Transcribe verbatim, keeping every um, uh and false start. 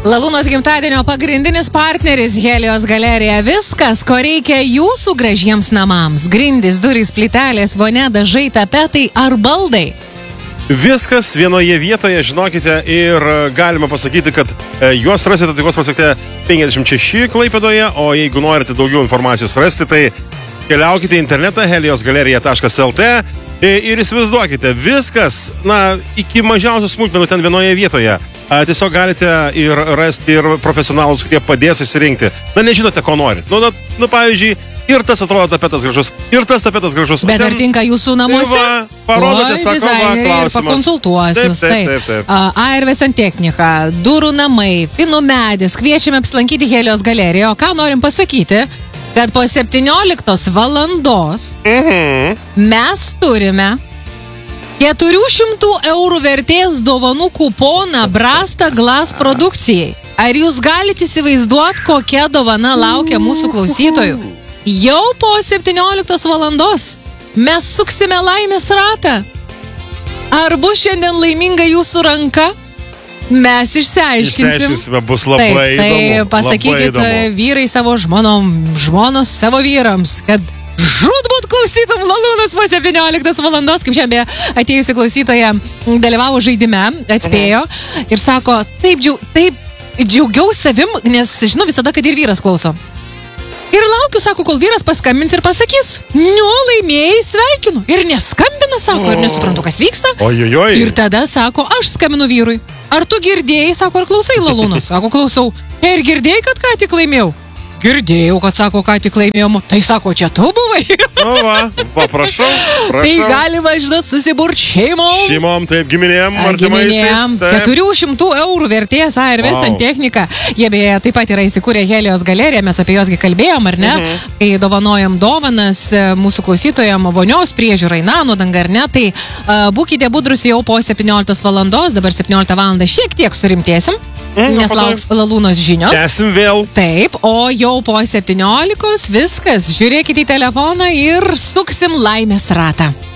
Lalūnos gimtadienio pagrindinis partneris Helios galerija. Viskas, ko reikia jūsų gražiems namams. Grindys, durys, plytelės, vonia, dažai, tapetai ar baldai. Viskas vienoje vietoje, žinokite, ir galima pasakyti, kad e, juos rasite Taikos prospekte penkiasdešimt šeši Klaipėdoje, o jeigu norite daugiau informacijos rasti, tai keliaukite į internetą helios galerija taškas el tė ir įsivaizduokite, viskas, na, iki mažiausių smulkmenų ten vienoje vietoje. A, tiesiog galite ir rasti ir profesionalus, kurie padės išsirinkti. Na, nežinote, ko norit. Nu, na, nu, pavyzdžiui, ir tas atrodo tapetas gražus, ir tas tapetas gražus. Bet ar tinka jūsų namuose? Va, parodote, sako, va, klausimas. Pakonsultuosiu. Taip, taip, taip, taip. Airves Santechnika, durų namai, Finų medis, kviečiame apsilankyti Helios galeriją. O ką norim pasakyti, kad po septynioliktos valandos Mhm. mes turime keturių šimtų eurų vertės dovanų kuponą Brasta Glass produkcijai. Ar jūs galite įsivaizduoti, kokia dovana laukia mūsų klausytojų? Jau po septynioliktos valandos mes suksime laimės ratą. Ar bus šiandien laiminga jūsų ranka? Mes išsiaiškinsim. Išsiaiškinsime, bus labai Taip, tai įdomu. pasakykit labai įdomu. vyrai savo žmonom, žmonos savo vyrams, kad žudbūt klausytum Lalūnas po septynioliktos valandos, kaip šiandien atėjusi klausytoja dalyvavo žaidime, atspėjo ir sako, taip, džiau, taip džiaugiausi savim, nes žinau visada, kad ir vyras klauso. Ir laukiu, sako, kol vyras paskambins ir pasakys, nu, laimėjai, sveikinu. Ir neskambina, sako, ir nesuprantu, kas vyksta. Ojojoj. Ir tada sako, aš skambinu vyrui. Ar tu girdėjai, sako, ar klausai Lalūnas? Sako, klausau. Ir girdėjai, kad ką tik laimėjau? Girdėjau, kad sako, ką tik laimėjom. Tai sako, čia tu buvai. O va, va, prašau, prašau. Tai galima, žinot, susiburt šeimom. Šeimom, taip, giminėm, Giminėm. artimaisiais. taip. keturių šimtų eurų vertės Airves Wow. Santechnika. Jie beje taip pat yra įsikūrę Helios galeriją, mes apie juosgi kalbėjom, ar ne? Mhm. Kai dovanojam dovanas e, mūsų klausytojam vonios priežiūrai, nano danga, ar ne? Tai uh, būkite budrus jau po septynioliktos valandos, dabar septynioliktą valandą šiek tiek surimtėsim, Mhm, nes po to- lauks Lalūnos žinios. Tęsim vėl. Taip, o jau po septyniolikos viskas, žiūrėkite į telefoną ir suksim laimės ratą.